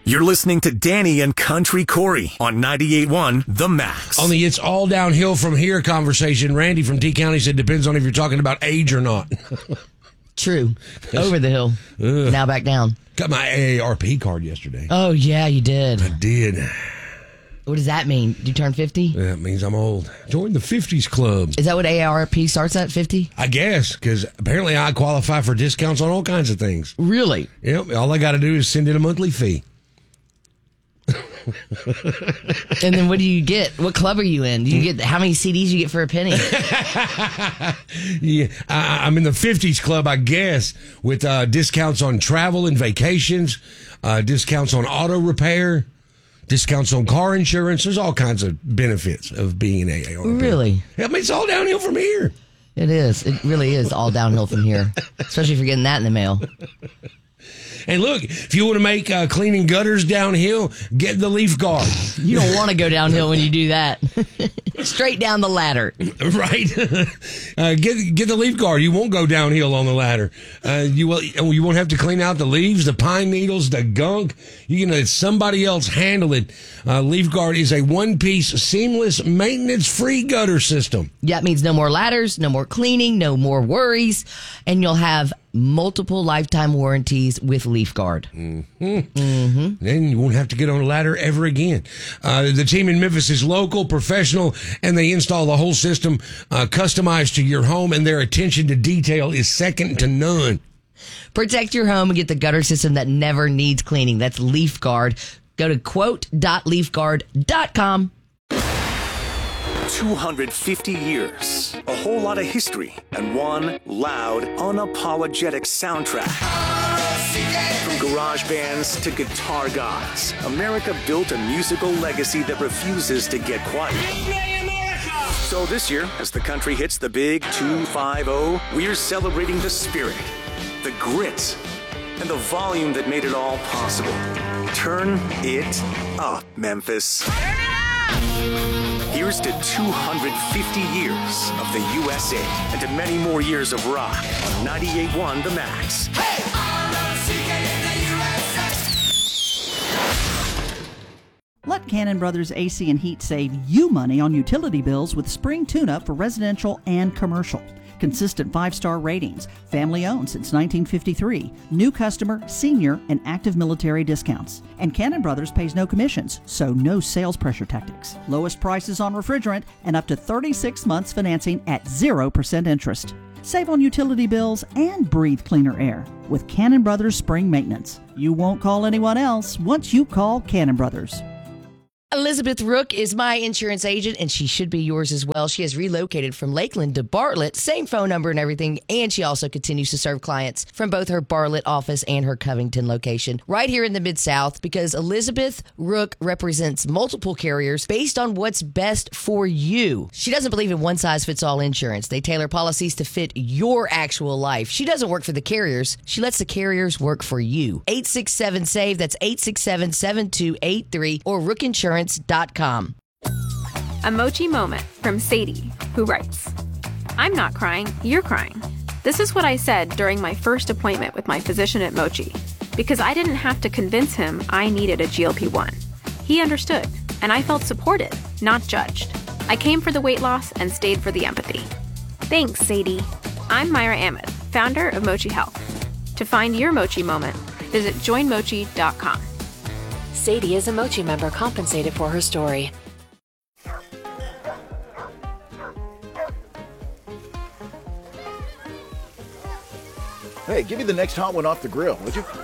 You're listening to Danny and Country Corey on 98.1 The Max. On the It's All Downhill From Here conversation, Randy from T County said depends on if you're talking about age or not. True. Over the hill. Now back down. Got my AARP card yesterday. Oh, yeah, you did. I did. What does that mean? You turn 50? That means I'm old. Join the 50s club. Is that what AARP starts at, 50? I guess, because apparently I qualify for discounts on all kinds of things. Really? Yep. All I got to do is send in a monthly fee. And then what do you get? What club are you in? Do you get how many CDs you get for a penny? Yeah, I'm in the 50s club, I guess, with discounts on travel and vacations, discounts on auto repair, discounts on car insurance. There's all kinds of benefits of being an AARP. Really? I mean, it's all downhill from here. It is. It really is all downhill from here, especially if you're getting that in the mail. And look, if you want to make cleaning gutters downhill, get the Leaf Guard. You don't want to go downhill when you do that. Straight down the ladder. Right. Get the Leaf Guard. You won't go downhill on the ladder. You won't have to clean out the leaves, the pine needles, the gunk. You can let somebody else handle it. Leaf Guard is a one-piece, seamless, maintenance-free gutter system. Yeah, it means no more ladders, no more cleaning, no more worries, and you'll have multiple lifetime warranties with Leaf Guard. Then you won't have to get on a ladder ever again. The team in Memphis is local, professional, and they install the whole system customized to your home, and their attention to detail is second to none. Protect your home and get the gutter system that never needs cleaning. That's Leaf Guard. Go to quote.leafguard.com. 250 years, a whole lot of history, and one loud, unapologetic soundtrack. From garage bands to guitar gods, America built a musical legacy that refuses to get quiet. So this year, as the country hits the big 250, we're celebrating the spirit, the grit, and the volume that made it all possible. Turn it up, Memphis. Here's to 250 years of the USA and to many more years of rock on 98.1 The Max. Hey! Let Cannon Brothers AC and Heat save you money on utility bills with spring tune-up for residential and commercial. Consistent 5-star ratings, family owned since 1953, new customer, senior, and active military discounts. And Cannon Brothers pays no commissions, so no sales pressure tactics. Lowest prices on refrigerant and up to 36 months financing at 0% interest. Save on utility bills and breathe cleaner air with Cannon Brothers Spring Maintenance. You won't call anyone else once you call Cannon Brothers. Elizabeth Rook is my insurance agent, and she should be yours as well. She has relocated from Lakeland to Bartlett, same phone number and everything, and she also continues to serve clients from both her Bartlett office and her Covington location right here in the Mid-South, because Elizabeth Rook represents multiple carriers based on what's best for you. She doesn't believe in one-size-fits-all insurance. They tailor policies to fit your actual life. She doesn't work for the carriers. She lets the carriers work for you. 867-SAVE, that's 867-7283, or rookinsurance.com. A Mochi moment from Sadie, who writes, I'm not crying, you're crying. This is what I said during my first appointment with my physician at Mochi, because I didn't have to convince him I needed a GLP-1. He understood, and I felt supported, not judged. I came for the weight loss and stayed for the empathy. Thanks, Sadie. I'm Myra Ahmed, founder of Mochi Health. To find your Mochi moment, visit joinmochi.com. Sadie is a Mochi member compensated for her story. Hey, give me the next hot one off the grill, would you?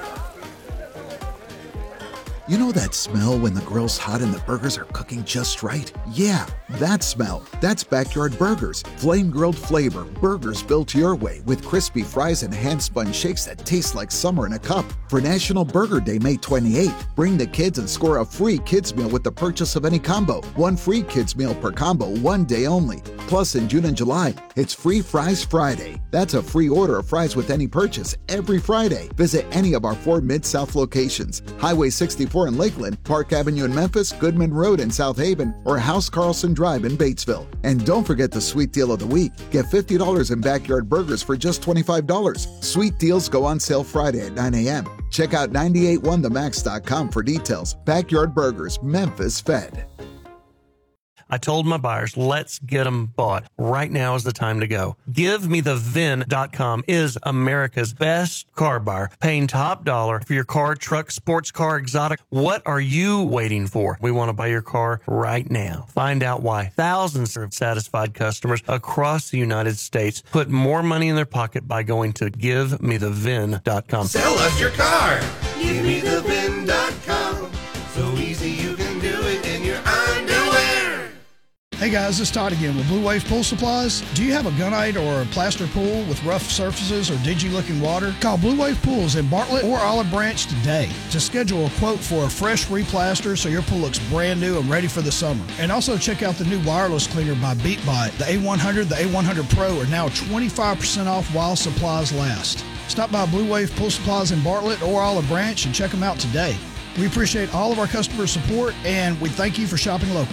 You know that smell when the grill's hot and the burgers are cooking just right? Yeah, that smell. That's Backyard Burgers. Flame-grilled flavor, burgers built your way with crispy fries and hand-spun shakes that taste like summer in a cup. For National Burger Day, May 28th, bring the kids and score a free kids meal with the purchase of any combo. One free kids meal per combo, one day only. Plus, in June and July, it's Free Fries Friday. That's a free order of fries with any purchase every Friday. Visit any of our 4 Mid-South locations. Highway 64 in Lakeland, Park Avenue in Memphis, Goodman Road in South Haven, or House Carlson Drive in Batesville. And don't forget the sweet deal of the week. Get $50 in Backyard Burgers for just $25. Sweet deals go on sale Friday at 9 a.m. Check out 981themax.com for details. Backyard Burgers, Memphis fed. I told my buyers, let's get them bought. Right now is the time to go. GiveMeTheVin.com is America's best car buyer, paying top dollar for your car, truck, sports car, exotic. What are you waiting for? We want to buy your car right now. Find out why thousands of satisfied customers across the United States put more money in their pocket by going to GiveMeTheVin.com. Sell us your car. GiveMeTheVin.com. So easy you can do it in your underwear. Hey guys, it's Todd again with Blue Wave Pool Supplies. Do you have a gunite or a plaster pool with rough surfaces or dingy looking water? Call Blue Wave Pools in Bartlett or Olive Branch today to schedule a quote for a fresh replaster so your pool looks brand new and ready for the summer. And also check out the new wireless cleaner by BeatBot. The A100, the A100 Pro are now 25% off while supplies last. Stop by Blue Wave Pool Supplies in Bartlett or Olive Branch and check them out today. We appreciate all of our customer support and we thank you for shopping local.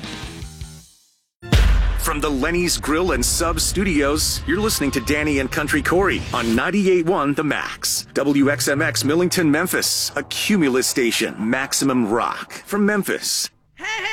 From the Lenny's Grill and Sub Studios, you're listening to Danny and Country Corey on 98.1 The Max. WXMX Millington, Memphis, a Cumulus station, Maximum Rock. From Memphis,